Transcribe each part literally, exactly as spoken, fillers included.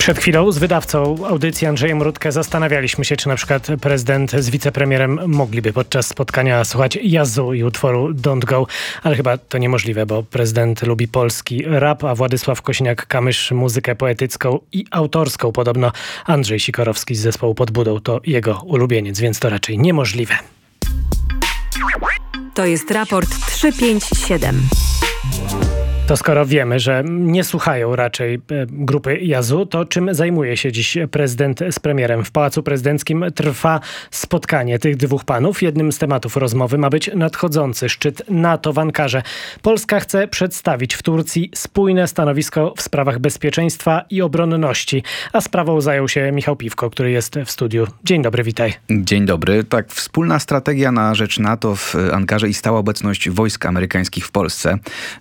Przed chwilą z wydawcą audycji Andrzejem Rudkę zastanawialiśmy się, czy na przykład prezydent z wicepremierem mogliby podczas spotkania słuchać jazzu i utworu Don't Go, ale chyba to niemożliwe, bo prezydent lubi polski rap, a Władysław Kosiniak-Kamysz muzykę poetycką i autorską. Podobno Andrzej Sikorowski z zespołu Pod Budą to jego ulubieniec, więc to raczej niemożliwe. To jest raport trzysta pięćdziesiąt siedem. To skoro wiemy, że nie słuchają raczej grupy Jazzu, to czym zajmuje się dziś prezydent z premierem? W Pałacu Prezydenckim trwa spotkanie tych dwóch panów. Jednym z tematów rozmowy ma być nadchodzący szczyt NATO w Ankarze. Polska chce przedstawić w Turcji spójne stanowisko w sprawach bezpieczeństwa i obronności. A sprawą zajął się Michał Piwko, który jest w studiu. Dzień dobry, witaj. Dzień dobry. Tak, wspólna strategia na rzecz NATO w Ankarze i stała obecność wojsk amerykańskich w Polsce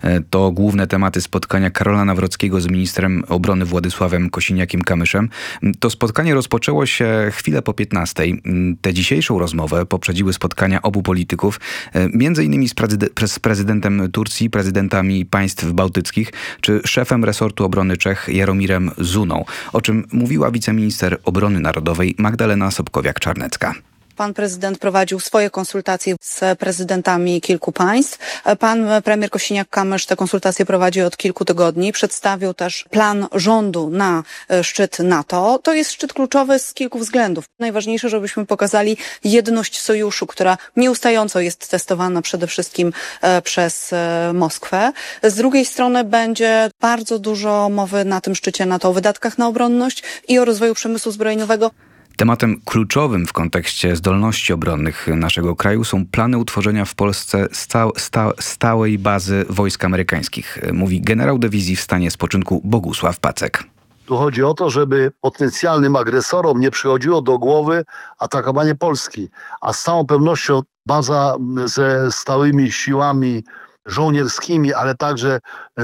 to główne tematy spotkania Karola Nawrockiego z ministrem obrony Władysławem Kosiniakiem-Kamyszem. To spotkanie rozpoczęło się chwilę po piętnastej. Tę dzisiejszą rozmowę poprzedziły spotkania obu polityków, między innymi z, prezyde- z prezydentem Turcji, prezydentami państw bałtyckich, czy szefem resortu obrony Czech Jaromirem Zuną, o czym mówiła wiceminister obrony narodowej Magdalena Sobkowiak-Czarnecka. Pan prezydent prowadził swoje konsultacje z prezydentami kilku państw. Pan premier Kosiniak-Kamysz te konsultacje prowadzi od kilku tygodni. Przedstawił też plan rządu na szczyt NATO. To jest szczyt kluczowy z kilku względów. Najważniejsze, żebyśmy pokazali jedność sojuszu, która nieustająco jest testowana przede wszystkim przez Moskwę. Z drugiej strony będzie bardzo dużo mowy na tym szczycie NATO o wydatkach na obronność i o rozwoju przemysłu zbrojeniowego. Tematem kluczowym w kontekście zdolności obronnych naszego kraju są plany utworzenia w Polsce sta- sta- stałej bazy wojsk amerykańskich, mówi generał dywizji w stanie spoczynku Bogusław Pacek. Tu chodzi o to, żeby potencjalnym agresorom nie przychodziło do głowy atakowanie Polski, a z całą pewnością baza ze stałymi siłami żołnierskimi, ale także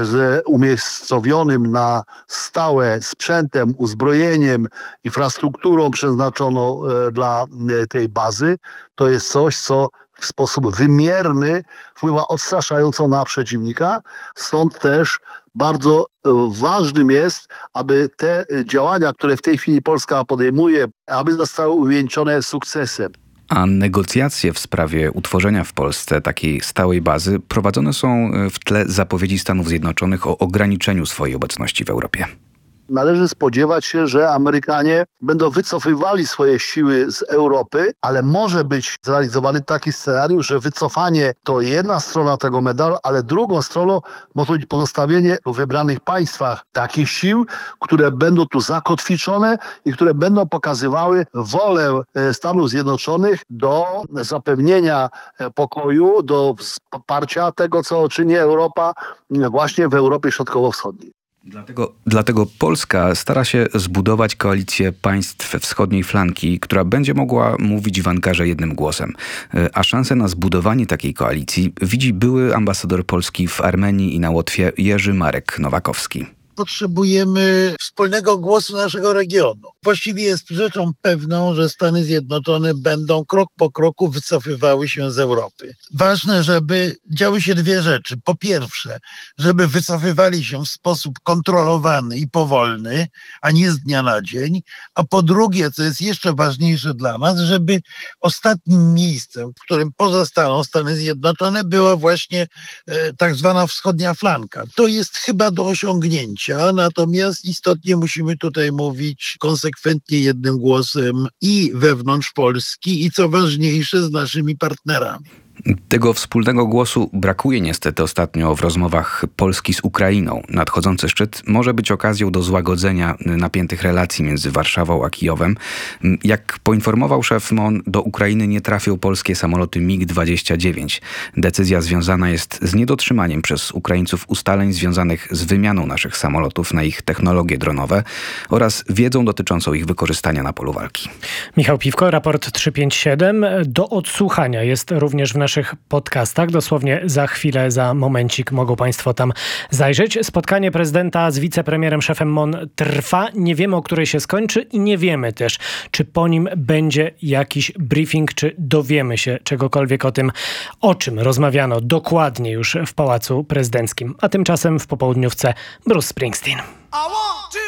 z umiejscowionym na stałe sprzętem, uzbrojeniem, infrastrukturą przeznaczoną dla tej bazy, to jest coś, co w sposób wymierny wpływa odstraszająco na przeciwnika. Stąd też bardzo ważnym jest, aby te działania, które w tej chwili Polska podejmuje, aby zostały uwieńczone sukcesem. A negocjacje w sprawie utworzenia w Polsce takiej stałej bazy prowadzone są w tle zapowiedzi Stanów Zjednoczonych o ograniczeniu swojej obecności w Europie. Należy spodziewać się, że Amerykanie będą wycofywali swoje siły z Europy, ale może być zrealizowany taki scenariusz, że wycofanie to jedna strona tego medalu, ale drugą stroną może być pozostawienie w wybranych państwach takich sił, które będą tu zakotwiczone i które będą pokazywały wolę Stanów Zjednoczonych do zapewnienia pokoju, do wsparcia tego, co czyni Europa właśnie w Europie Środkowo-Wschodniej. Dlatego, dlatego Polska stara się zbudować koalicję państw wschodniej flanki, która będzie mogła mówić w Ankarze jednym głosem. A szansę na zbudowanie takiej koalicji widzi były ambasador Polski w Armenii i na Łotwie Jerzy Marek Nowakowski. Potrzebujemy wspólnego głosu naszego regionu. Właściwie jest rzeczą pewną, że Stany Zjednoczone będą krok po kroku wycofywały się z Europy. Ważne, żeby działy się dwie rzeczy. Po pierwsze, żeby wycofywali się w sposób kontrolowany i powolny, a nie z dnia na dzień. A po drugie, co jest jeszcze ważniejsze dla nas, żeby ostatnim miejscem, w którym pozostaną Stany Zjednoczone, była właśnie e, tak zwana wschodnia flanka. To jest chyba do osiągnięcia. Natomiast istotnie musimy tutaj mówić konsekwentnie jednym głosem i wewnątrz Polski i co ważniejsze z naszymi partnerami. Tego wspólnego głosu brakuje niestety ostatnio w rozmowach Polski z Ukrainą. Nadchodzący szczyt może być okazją do złagodzenia napiętych relacji między Warszawą a Kijowem. Jak poinformował szef M O N, do Ukrainy nie trafią polskie samoloty mig dwadzieścia dziewięć. Decyzja związana jest z niedotrzymaniem przez Ukraińców ustaleń związanych z wymianą naszych samolotów na ich technologie dronowe oraz wiedzą dotyczącą ich wykorzystania na polu walki. Michał Piwko, raport trzysta pięćdziesiąt siedem. Do odsłuchania jest również w naszych podcastach. Dosłownie za chwilę, za momencik mogą Państwo tam zajrzeć. Spotkanie prezydenta z wicepremierem, szefem M O N trwa. Nie wiemy, o której się skończy i nie wiemy też, czy po nim będzie jakiś briefing, czy dowiemy się czegokolwiek o tym, o czym rozmawiano dokładnie już w Pałacu Prezydenckim. A tymczasem w popołudniówce Bruce Springsteen. I want to